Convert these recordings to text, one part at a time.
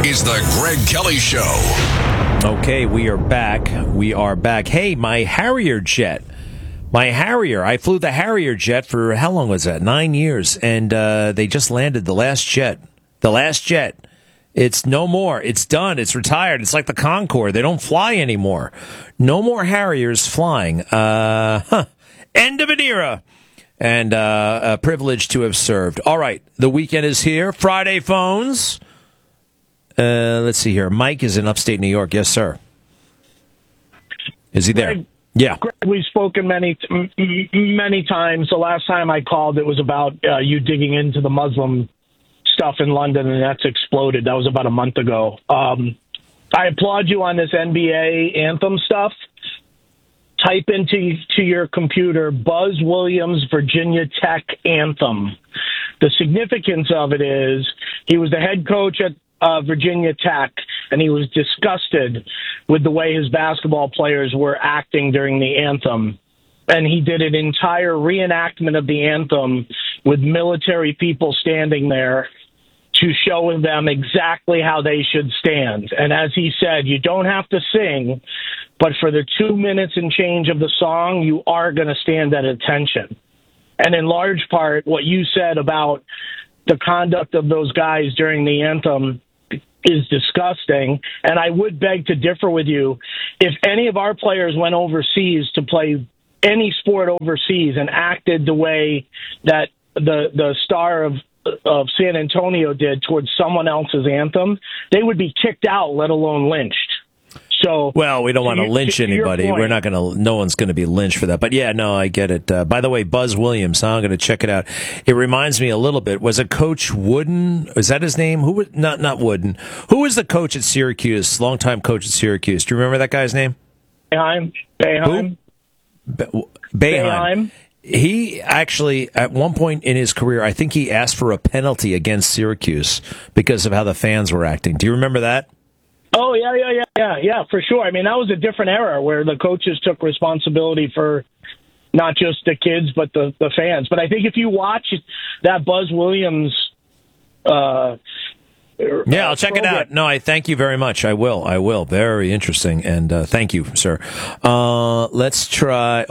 is the Greg Kelly Show. Okay, we are back. We are back. Hey, my Harrier jet. I flew the Harrier jet for, how long was that? 9 years. And they just landed the last jet. It's no more. It's done. It's retired. It's like the Concorde. They don't fly anymore. No more Harriers flying. End of an era. And a privilege to have served. All right. The weekend is here. Friday phones. Let's see here. Mike is in upstate New York. Yes, sir. Is he there? Greg, yeah. Greg, we've spoken many times. The last time I called, it was about you digging into the Muslim stuff in London, and that's exploded. That was about a month ago. I applaud you on this NBA anthem stuff. Type into your computer Buzz Williams Virginia Tech anthem. The significance of it is he was the head coach at Virginia Tech, and he was disgusted with the way his basketball players were acting during the anthem. And he did an entire reenactment of the anthem with military people standing there to show them exactly how they should stand. And as he said, you don't have to sing, but for the 2 minutes and change of the song, you are going to stand at attention. And in large part, what you said about the conduct of those guys during the anthem is disgusting. And I would beg to differ with you. If any of our players went overseas to play any sport overseas and acted the way that the star of San Antonio did towards someone else's anthem, they would be kicked out, let alone lynched. So, well, we don't want to lynch anybody. We're not going to. No one's going to be lynched for that. But yeah, no, I get it. By the way, Buzz Williams. I'm going to check it out. It reminds me a little bit. Was it Coach Wooden? Is that his name? Who? Not Wooden. Who was the coach at Syracuse? Longtime coach at Syracuse. Do you remember that guy's name? Boeheim. Boeheim. He actually, at one point in his career, I think he asked for a penalty against Syracuse because of how the fans were acting. Do you remember that? Oh, yeah, for sure. I mean, that was a different era where the coaches took responsibility for not just the kids, but the fans. But I think if you watch that Buzz Williams yeah, I'll check it out. No, I thank you very much. I will. Very interesting. And thank you, sir. Let's try.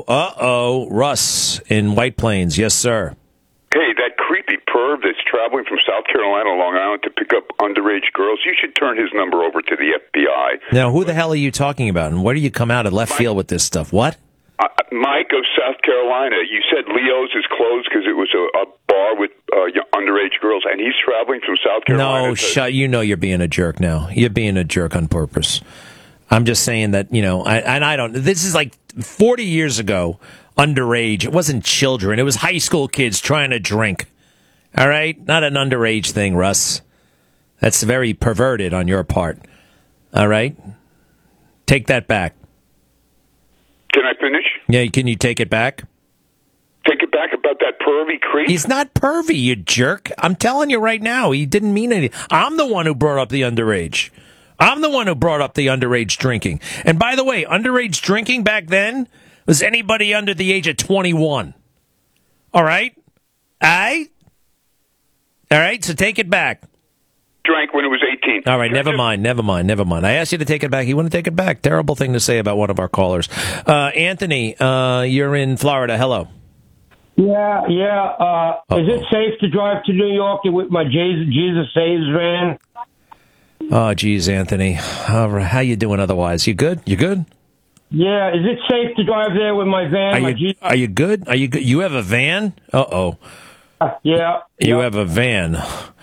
Russ in White Plains. Yes, sir. Hey, that creepy perv that's traveling from South Carolina, Long Island to pick up underage girls, you should turn his number over to the FBI. Now, who the hell are you talking about? And where do you come out of left field with this stuff? What? Mike of South Carolina. You said Leo's is closed because it was a bar with underage girls, and he's traveling from South Carolina. No, you know you're being a jerk now. You're being a jerk on purpose. I'm just saying that, I don't. This is like 40 years ago, underage. It wasn't children. It was high school kids trying to drink. All right? Not an underage thing, Russ. That's very perverted on your part. All right? Take that back. Can I finish? Yeah, can you take it back? Take it back about that pervy creep? He's not pervy, you jerk. I'm telling you right now, he didn't mean anything. I'm the one who brought up the underage. I'm the one who brought up the underage drinking. And by the way, underage drinking back then was anybody under the age of 21. All right? All right, so take it back. Drank when it was 18. All right, never mind. I asked you to take it back. You want to take it back. Terrible thing to say about one of our callers. Anthony, you're in Florida. Hello. Yeah. Is it safe to drive to New York with my Jesus Saves van? Oh, geez, Anthony. How you doing otherwise? You good? Yeah. Is it safe to drive there with my van? Are you good? You have a van? Uh-oh. Yeah. You have a van.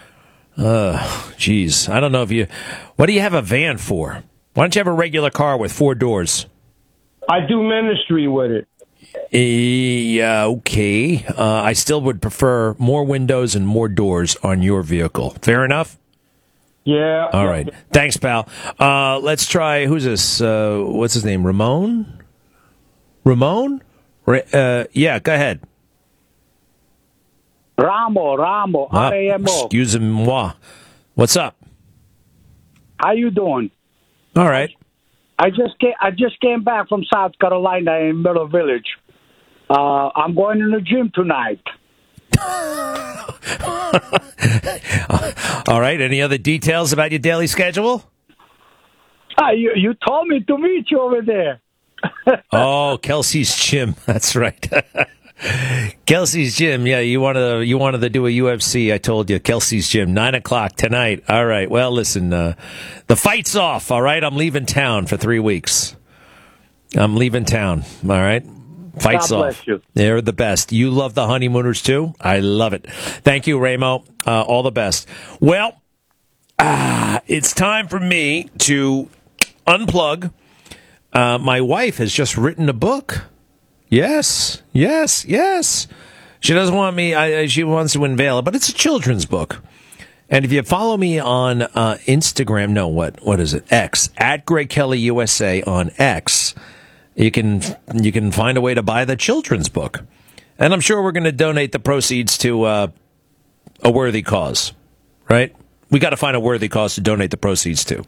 Geez. I don't know if you... What do you have a van for? Why don't you have a regular car with 4 doors? I do ministry with it. Yeah, okay. I still would prefer more windows and more doors on your vehicle. Fair enough? Yeah. All right. Thanks, pal. Let's try... Who's this? What's his name? Ramon? Yeah, go ahead. Ramo, R-A-M-O. Excuse-moi. What's up? How you doing? All right. I just came back from South Carolina in Middle Village. I'm going to the gym tonight. All right. Any other details about your daily schedule? You told me to meet you over there. Oh, Kelsey's Gym. That's right. Kelsey's Gym. Yeah, you wanted to do a UFC. I told you, Kelsey's Gym, 9:00 tonight. All right. Well, listen, the fight's off. All right, I'm leaving town for 3 weeks. I'm leaving town. All right, fight's God off. bless you. They're the best. You love the honeymooners too. I love it. Thank you, Ramo. All the best. Well, it's time for me to unplug. My wife has just written a book. Yes. She doesn't want me. She wants to unveil it, but it's a children's book. And if you follow me on Instagram, no, what is it? X at Greg Kelly USA on X, you can find a way to buy the children's book, and I'm sure we're going to donate the proceeds to a worthy cause. Right? We got to find a worthy cause to donate the proceeds to.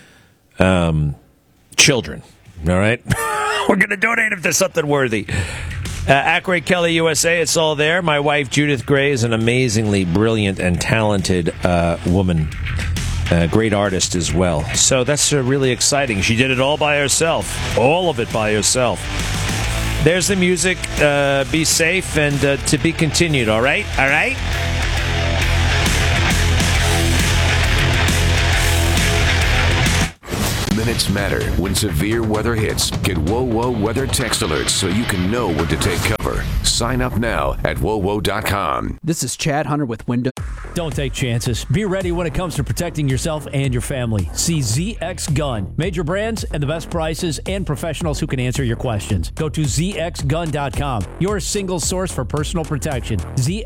Children. All right. We're going to donate them to something worthy. At Greg Kelly USA, it's all there. My wife, Judith Gray, is an amazingly brilliant and talented woman. Great artist as well. So that's really exciting. She did it all by herself. All of it by herself. There's the music. Be safe and to be continued. All right? All right? Minutes matter when severe weather hits. Get WoWo weather text alerts so you can know when to take cover. Sign up now at WoWo.com. This is Chad Hunter with Windows. Don't take chances. Be ready when it comes to protecting yourself and your family. See ZX Gun. Major brands and the best prices and professionals who can answer your questions. Go to ZXGun.com. Your single source for personal protection. ZX